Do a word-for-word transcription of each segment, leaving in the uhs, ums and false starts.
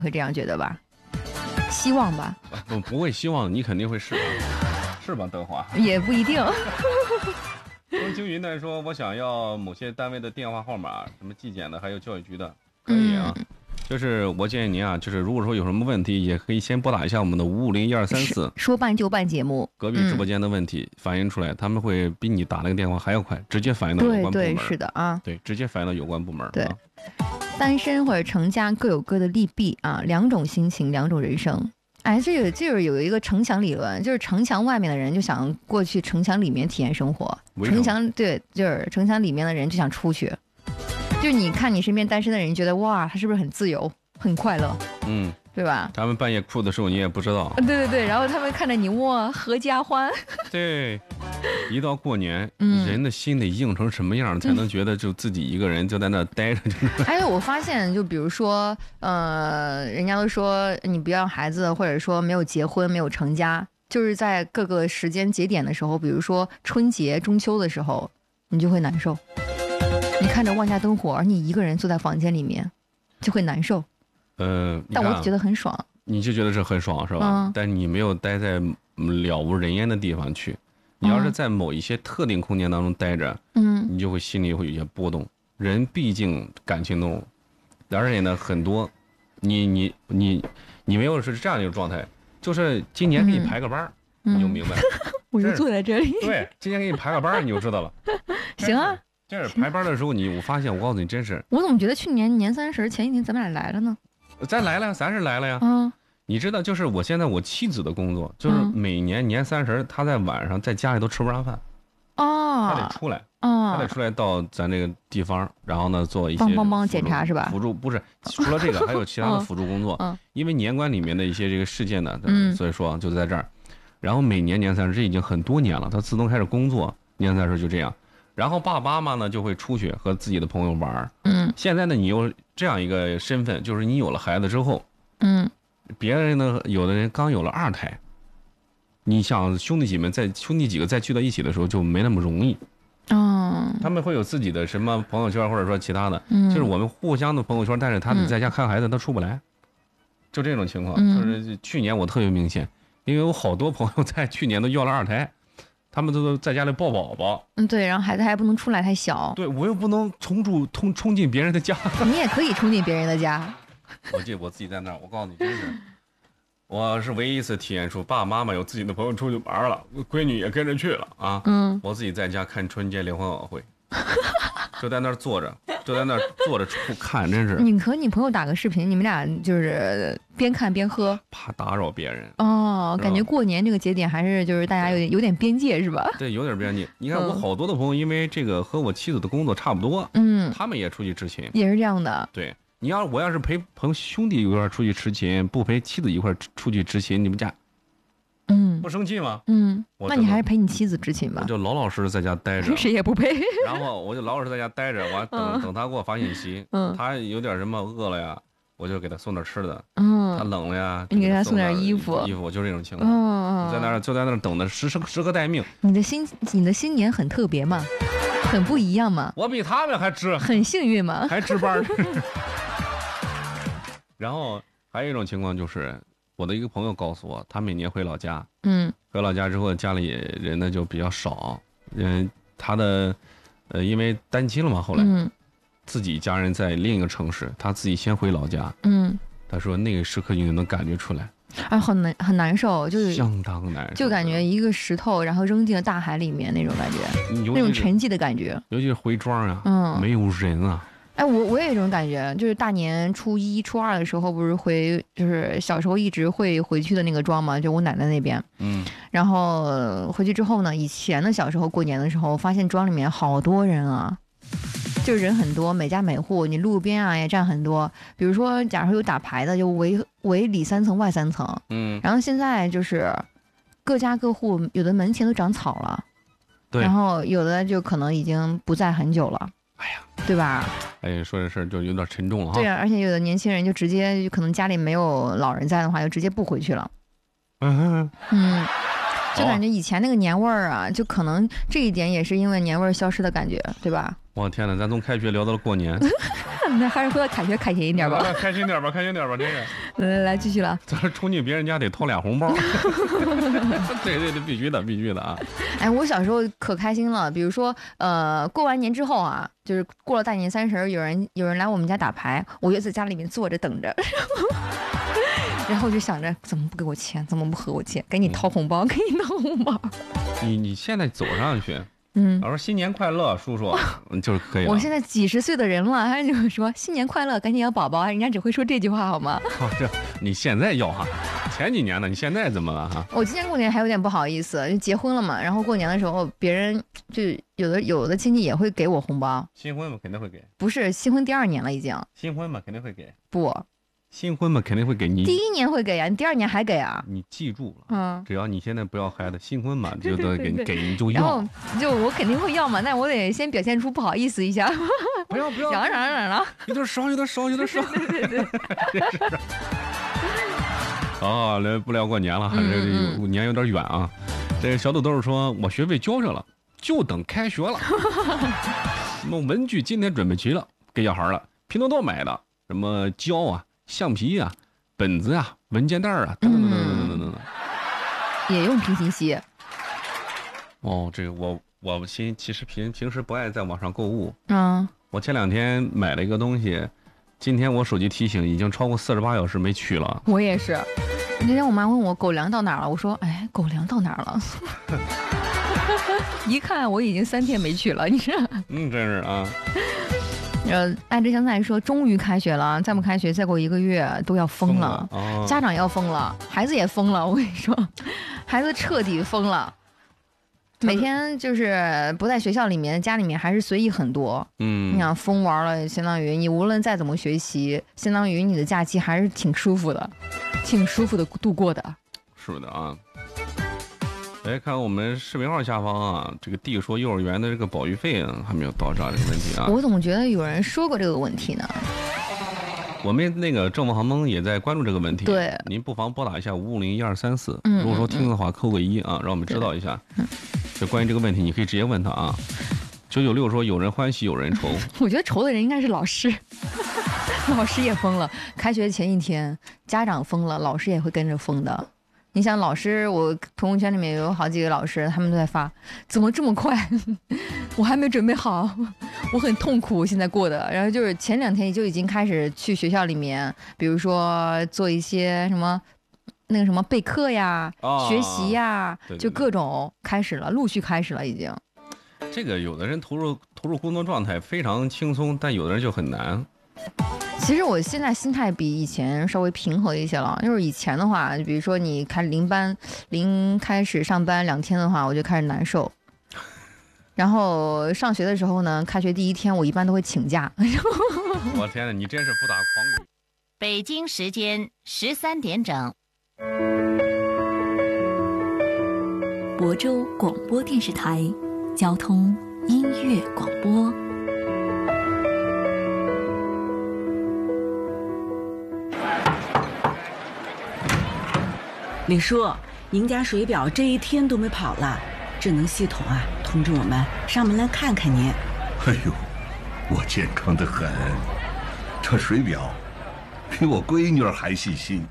会这样觉得吧？希望吧？ 不不会希望，你肯定会是吧？是吧，德华？ 也不一定。 风轻云淡说，我想要某些单位的电话号码，什么纪检的，还有教育局的，可以啊。嗯，就是我建议您啊，就是如果说有什么问题，也可以先拨打一下我们的五五零一二三四， 说办就办节目， 隔壁直播间的问题、嗯、反映出来，他们会比你打那个电话还要快，直接反映到有关部门。 对对，是的啊， 对，直接反映到有关部门。 对， 啊、 单身或者成家各有各的利弊啊，两种心情，两种人生。哎，这个就是有一个城墙理论，就是城墙外面的人就想过去城墙里面体验生活，城墙对，就是城墙里面的人就想出去。就是你看你身边单身的人，觉得哇，他是不是很自由、很快乐？嗯，对吧？ 他们半夜哭的时候，你也不知道。 对对对，然后他们看着你哇，合家欢。对， 一到过年，嗯、人的心得硬成什么样，才能觉得就自己一个人就在那待着？ 哎，我发现，就比如说，呃，人家都说你不要孩子，或者说没有结婚、没有成家，就是在各个时间节点的时候，比如说春节、中秋的时候，你就会难受。你看着万家灯火，而你一个人坐在房间里面，就会难受。 呃， 但我觉得很爽。 你就觉得这很爽是吧？嗯、但你没有待在了无人烟的地方去。你要是在某一些特定空间当中待着，嗯，你就会心里会有些波动。人毕竟感情动物，而且呢，很多，你你你你没有是这样一个状态，就是今年给你排个班，嗯、你就明白。 我就坐在这里。 对，今年给你排个班，你就知道了。 行啊。 这是排班的时候你，你我发现，我告诉你，真是。 我怎么觉得去年年三十前一天咱们俩来了呢？ 咱来了呀，咱是来了呀。嗯。你知道，就是我现在我妻子的工作，就是每年年三十，她在晚上在家里都吃不上饭。哦。她得出来。哦。她得出来到咱这个地方，然后呢做一些帮帮帮检查是吧？ 辅助不是，除了这个还有其他的辅助工作。嗯。因为年关里面的一些这个事件呢，嗯，所以说就在这儿。然后每年年三十，这已经很多年了，她自从开始工作，年三十就这样。然后爸爸妈妈呢就会出去和自己的朋友玩。嗯，现在呢你有这样一个身份，就是你有了孩子之后，嗯，别人呢有的人刚有了二胎，你想兄弟姐妹在兄弟几个再聚到一起的时候就没那么容易。哦，他们会有自己的什么朋友圈或者说其他的，嗯，就是我们互相的朋友圈，但是他得在家看孩子，他出不来，就这种情况。嗯，就是去年我特别明显，因为我好多朋友在去年都要了二胎。他们都在家里抱宝宝， 嗯，对，然后孩子还不能出来，太小。 对，我又不能冲入冲冲进别人的家。 你也可以冲进别人的家。 我记得我自己在那儿，我告诉你，真是，我是唯一一次体验出爸爸妈妈有自己的朋友出去玩了，闺女也跟着去了啊。嗯，我自己在家看春节联欢晚会，就在那儿坐着，就在那儿坐着看，真是。 你和你朋友打个视频，你们俩就是边看边喝， 怕打扰别人。 哦，感觉过年这个节点还是就是大家有点有点边界是吧？ 对，有点边界。你看我好多的朋友，因为这个和我妻子的工作差不多，嗯，他们也出去执勤， 也是这样的。 对，你要我要是陪朋兄弟一块出去执勤，不陪妻子一块出去执勤，你们家，嗯，不生气吗？ 嗯，那你还是陪你妻子执勤吧。 我就老老实实在家待着， 谁也不陪。 然后我就老老实实在家待着，我等、嗯、等他给我发信息，嗯，他有点什么饿了呀，我就给他送点吃的，嗯，他冷了呀， 你给他送点衣服， 衣服就这种情况，嗯嗯，在那儿就在那儿等的时时时刻待命。 你的新你的新年很特别嘛，很不一样嘛。 我比他们还值， 很幸运嘛， 还值班。然后还有一种情况就是。我的一个朋友告诉我，他每年回老家，嗯，回老家之后家里人呢就比较少，嗯，他的，呃，因为单亲了嘛，后来，嗯，自己家人在另一个城市，他自己先回老家，嗯，他说那个时刻你就能感觉出来， 啊，很难很难受，就是相当难受， 就感觉一个石头然后扔进了大海里面那种感觉，那种沉寂的感觉， 尤其是回庄啊，嗯，没有人啊。 哎，我我也有这种感觉，就是大年初一、初二的时候，不是回，就是小时候一直会回去的那个庄嘛，就我奶奶那边。嗯。然后回去之后呢，以前的小时候过年的时候，发现庄里面好多人啊，就人很多，每家每户，你路边啊也站很多。比如说，假如有打牌的，就围围里三层外三层。嗯。然后现在就是各家各户，有的门前都长草了。对。然后有的就可能已经不在很久了。哎呀，对吧？ 哎，说这事儿就有点沉重了哈。 对啊，而且有的年轻人就直接可能家里没有老人在的话，就直接不回去了。嗯嗯，就感觉以前那个年味儿啊，就可能这一点也是因为年味儿消失的感觉，对吧？ 我天哪，咱从开学聊到了过年， 那还是回到开学开心一点吧。 开心点吧，开心点吧，这个。 来来来，继续了。 咱冲进别人家得掏俩红包。对对对，必须的，必须的啊！ 哎，我小时候可开心了，比如说，呃，过完年之后啊，就是过了大年三十，有人有人来我们家打牌，我就在家里面坐着等着。然后我就想着，怎么不给我钱？怎么不和我钱？赶紧掏红包，赶紧掏红包。 你你现在走上去。 嗯， 我说新年快乐，叔叔，就是可以了。 我现在几十岁的人了，还就说新年快乐，赶紧要宝宝，人家只会说这句话好吗？ 哦，这你现在要哈，前几年呢，你现在怎么了哈？ 我今年过年还有点不好意思，就结婚了嘛，然后过年的时候，别人就有的有的亲戚也会给我红包。 新婚嘛，肯定会给。 不是新婚第二年了已经。 新婚嘛，肯定会给。 不。 新婚嘛，肯定会给你。 第一年会给啊，你第二年还给啊？ 你记住了， 嗯， 只要你现在不要孩子，新婚嘛就得给给你就要。 然后就我肯定会要嘛，但我得先表现出不好意思一下。 不要不要， 嚷嚷嚷嚷， 有点少，有点少，有点少。 对对对。 哦，来不聊过年了，这这年有点远啊。这小豆豆说，我学费交上了，就等开学了。什么文具今天准备齐了，给小孩了。拼多多买的，什么胶啊。橡皮啊，本子啊，文件袋啊，等等等等等等等等， 也用平行鞋。 哦，这个我我其其实平平时不爱在网上购物。 嗯。 我前两天买了一个东西，今天我手机提醒已经超过四十八小时没取了。 我也是。那天我妈问我狗粮到哪儿了，我说哎，狗粮到哪儿了？一看我已经三天没取了，你说？ 嗯，真是啊。 呃，爱之香菜说，终于开学了，再不开学，再过一个月都要疯了， 疯了哦、 家长要疯了，孩子也疯了。我跟你说，孩子彻底疯了，每天就是不在学校里面，家里面还是随意很多。 嗯， 你想疯玩了，相当于你无论再怎么学习，相当于你的假期还是挺舒服的，挺舒服的度过的。 是的啊。来看我们视频号下方啊，这个 D 说幼儿园的这个保育费啊还没有到账这个问题啊。 我总觉得有人说过这个问题呢。 我们那个正梦航蒙也在关注这个问题。 对， 您不妨拨打一下五五零一二三四。 嗯， 如果说听的话，扣个一啊，让我们知道一下。 嗯， 就关于这个问题，你可以直接问他啊。九九六说有人欢喜有人愁。 我觉得愁的人应该是老师，老师也疯了。开学前一天，家长疯了，老师也会跟着疯的。你想老师，我朋友圈里面有好几个老师，他们都在发，怎么这么快？我还没准备好，我很痛苦现在过的。然后就是前两天就已经开始去学校里面，比如说做一些什么那个什么备课呀、 哦、 学习呀， 对对对， 就各种开始了，陆续开始了已经。 这个有的人投入投入工作状态非常轻松，但有的人就很难。 其实我现在心态比以前稍微平和一些了，就是以前的话，比如说你开临班临开始上班两天的话，我就开始难受。然后上学的时候呢，开学第一天我一般都会请假。 我天哪，你真是不打诳语。 北京时间十三点整， 亳州广播电视台交通音乐广播。 李叔，您家水表这一天都没跑了，智能系统啊通知我们上门来看看您。 哎呦，我健康得很，这水表比我闺女儿还细心。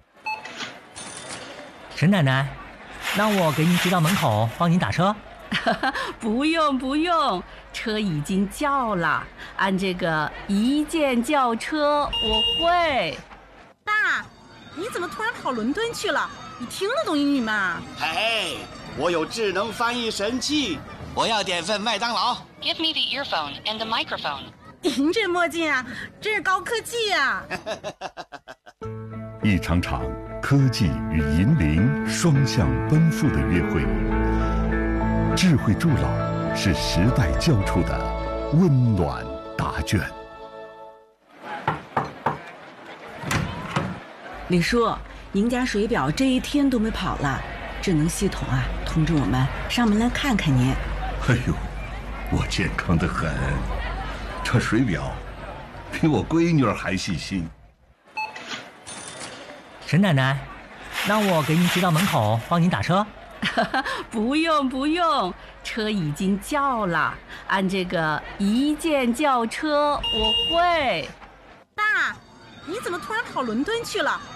沈奶奶，那我给您骑到门口帮您打车。 不用不用，车已经叫了，按这个一键叫车我会。 爸，你怎么突然跑伦敦去了？你听得懂英语吗？ 嘿，我有智能翻译神器，我要点份麦当劳。 Give me the earphone and the microphone. 您这墨镜啊，真是高科技啊！ 一场场科技与银铃双向奔赴的约会，智慧助老是时代交出的温暖答卷。 李叔，您家水表这一天都没跑了，智能系统啊通知我们上门来看看您。 哎呦，我健康得很，这水表比我闺女儿还细心。 沈奶奶，那我给您骑到门口帮您打车。 不用不用，车已经叫了， 按这个一键叫车我会。 爸，你怎么突然跑伦敦去了？